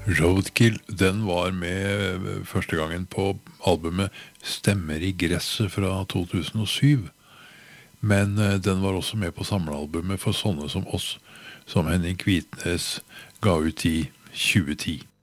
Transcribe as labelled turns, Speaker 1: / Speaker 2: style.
Speaker 1: Roadkill, den var med første gangen på albumet Stemmer i gresset fra 2007. Men den var også med på samlealbumet for sånne som oss, som Henning Kvitnes ga ut i 2010.